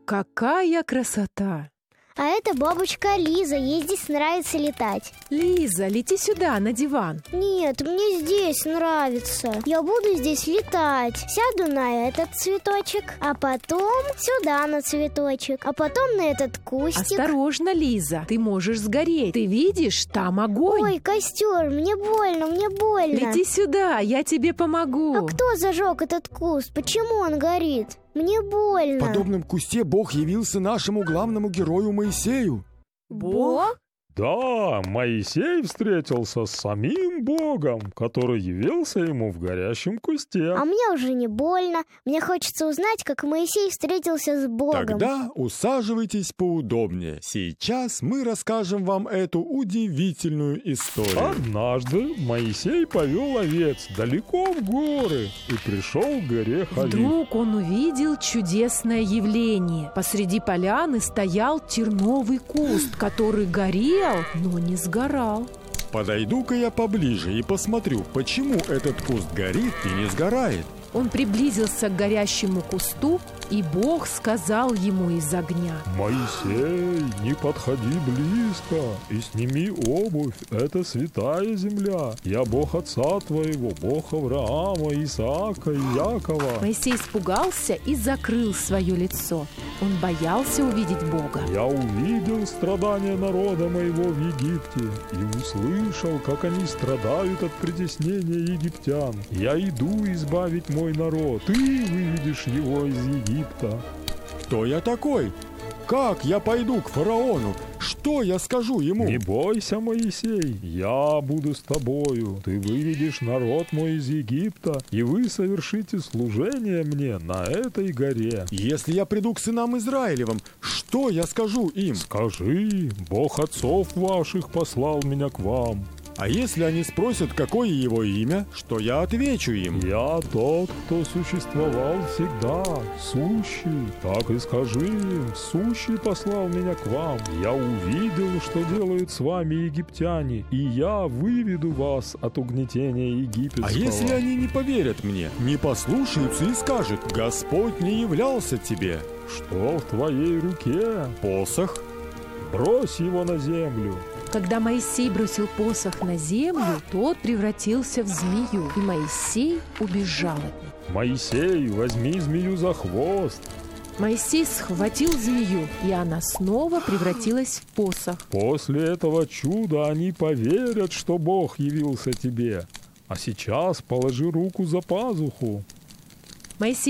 какая красота! А это бабушка Лиза, ей здесь нравится летать. Лиза, лети сюда, на диван. Нет, мне здесь нравится. Я буду здесь летать. Сяду на этот цветочек, а потом сюда на цветочек, а потом на этот кустик. Осторожно, Лиза, ты можешь сгореть. Ты видишь, там огонь. Ой, костер, мне больно, мне больно. Лети сюда, я тебе помогу. А кто зажег этот куст? Почему он горит? Мне больно. В подобном кусте Бог явился нашему главному герою Моисею. Бог? Да, Моисей встретился с самим Богом, который явился ему в горящем кусте. А мне уже не больно. Мне хочется узнать, как Моисей встретился с Богом. Тогда усаживайтесь поудобнее. Сейчас мы расскажем вам эту удивительную историю. Однажды Моисей повел овец далеко в горы и пришел к горе Халив. Вдруг он увидел чудесное явление. Посреди поляны стоял терновый куст, который горел, но не сгорал. Подойду-ка я поближе и посмотрю, почему этот куст горит и не сгорает. Он приблизился к горящему кусту, и Бог сказал ему из огня: Моисей, не подходи близко и сними обувь, это святая земля. Я Бог отца твоего, Бог Авраама, Исаака и Якова. Моисей испугался и закрыл свое лицо. Он боялся увидеть Бога. Я увидел страдания народа моего в Египте и услышал, как они страдают от притеснения египтян. Я иду избавить мой народ, ты выведешь его из Египта. Кто я такой? Как я пойду к фараону? Что я скажу ему? Не бойся, Моисей, я буду с тобою. Ты выведешь народ мой из Египта, и вы совершите служение мне на этой горе. Если я приду к сынам Израилевым, что я скажу им? Скажи, Бог отцов ваших послал меня к вам. А если они спросят, какое его имя, что я отвечу им? Я тот, кто существовал всегда, сущий. Так и скажи им, сущий послал меня к вам. Я увидел, что делают с вами египтяне, и я выведу вас от угнетения египетского. А если они не поверят мне, не послушаются и скажут: Господь не являлся тебе? Что в твоей руке? Посох. Брось его на землю. Когда Моисей бросил посох на землю, тот превратился в змею, и Моисей убежал от него. Моисей, возьми змею за хвост. Моисей схватил змею, и она снова превратилась в посох. После этого чуда они поверят, что Бог явился тебе. А сейчас положи руку за пазуху. Моисей